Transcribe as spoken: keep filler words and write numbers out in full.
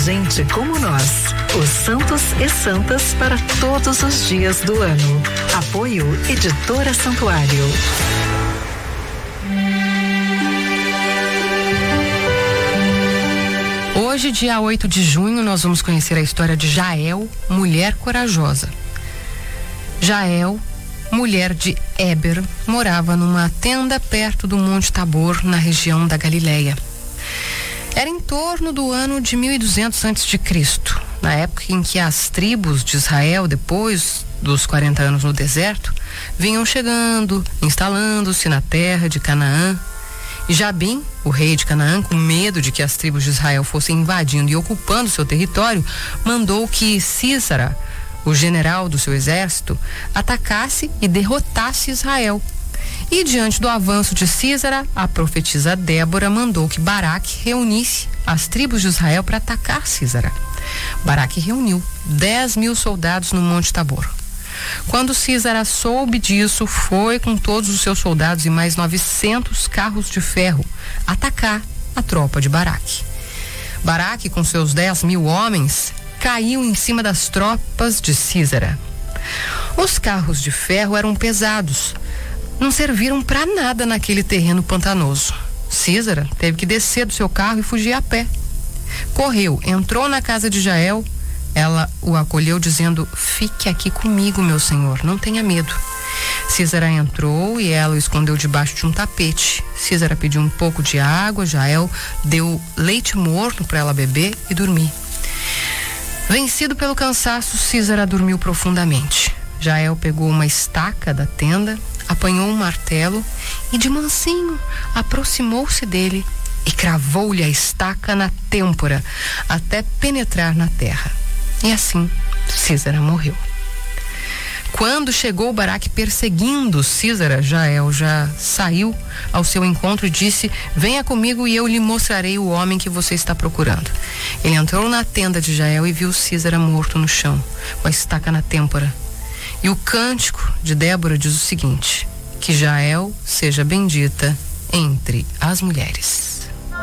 gente como nós. Os santos e santas para todos os dias do ano. Apoio Editora Santuário. Hoje, dia oito de junho, nós vamos conhecer a história de Jael, mulher corajosa. Jael, mulher de Éber, morava numa tenda perto do Monte Tabor, na região da Galileia. Era em torno do ano de mil e duzentos antes de Cristo, na época em que as tribos de Israel, depois dos quarenta anos no deserto, vinham chegando, instalando-se na terra de Canaã. E Jabim, o rei de Canaã, com medo de que as tribos de Israel fossem invadindo e ocupando seu território, mandou que Sísara, o general do seu exército, atacasse e derrotasse Israel. E diante do avanço de Sísara, a profetisa Débora mandou que Baraque reunisse as tribos de Israel para atacar Sísara. Baraque reuniu dez mil soldados no Monte Tabor. Quando Sísara soube disso, foi com todos os seus soldados e mais novecentos carros de ferro atacar a tropa de Baraque. Baraque, com seus dez mil homens, caiu em cima das tropas de Sísara. Os carros de ferro eram pesados, não serviram para nada naquele terreno pantanoso. Sísara teve que descer do seu carro e fugir a pé. Correu, entrou na casa de Jael. Ela o acolheu dizendo: "Fique aqui comigo, meu senhor, não tenha medo." Sísara entrou e ela o escondeu debaixo de um tapete. Sísara pediu um pouco de água, Jael deu leite morno para ela beber e dormir. Vencido pelo cansaço, Sísara dormiu profundamente. Jael pegou uma estaca da tenda, apanhou um martelo e de mansinho aproximou-se dele e cravou-lhe a estaca na têmpora até penetrar na terra. E assim, Sísara morreu. Quando chegou Baraque perseguindo Sísara, Jael já saiu ao seu encontro e disse: "Venha comigo e eu lhe mostrarei o homem que você está procurando." Ele entrou na tenda de Jael e viu Sísara morto no chão, com a estaca na têmpora. E o cântico de Débora diz o seguinte: "Que Jael seja bendita entre as mulheres."